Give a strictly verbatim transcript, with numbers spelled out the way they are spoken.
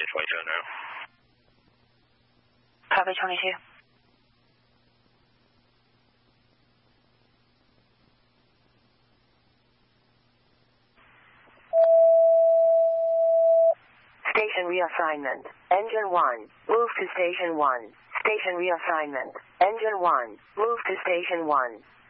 twenty-seven now. Copy twenty-two. Station reassignment. Engine one, move to station one. Station reassignment. Engine one, move to station one.